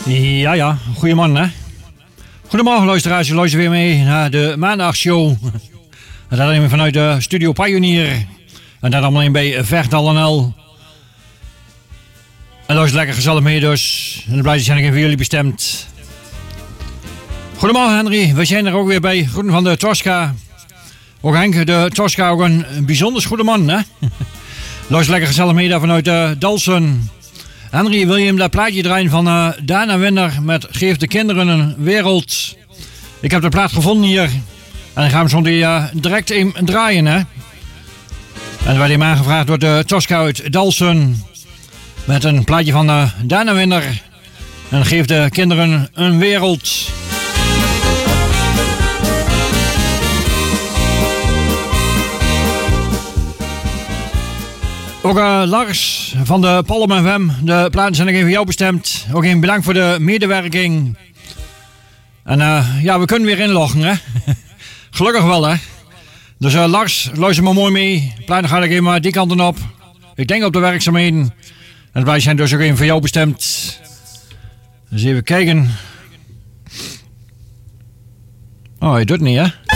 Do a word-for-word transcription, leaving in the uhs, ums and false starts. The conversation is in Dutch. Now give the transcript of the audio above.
Ja, ja, goeieman hè. Goedemorgen luisteraars, je luistert weer mee naar de maandagshow. En dat alleen vanuit de Studio Pioneer. En dat allemaal in bij Verdal en L. En luistert lekker gezellig mee dus. En de blijven zijn ik voor jullie bestemd. Goedemorgen Henry, we zijn er ook weer bij. Groeten van de Tosca. Ook Henk, de Tosca, ook een bijzonder goede man hè. Luister lekker gezellig mee daar vanuit uh, Dalsen. Henry, wil je hem dat plaatje draaien van uh, Dana Winner met Geef de kinderen een wereld. Ik heb de plaat gevonden hier. En dan gaan we zo die, uh, direct in draaien hè. En dan werd hem aangevraagd door de Tosca uit Dalsen. Met een plaatje van uh, Dana Winner. En Geef de kinderen een wereld. Ook uh, Lars van de Palm F M. De platen zijn nog even voor jou bestemd. Ook even bedankt voor de medewerking. En uh, ja, we kunnen weer inloggen hè. Gelukkig wel hè. Dus uh, Lars, luister maar mooi mee. Platen ga ik even maar die kanten op. Ik denk op de werkzaamheden. En wij zijn dus ook even voor jou bestemd. Dus even kijken. Oh, hij doet het niet hè.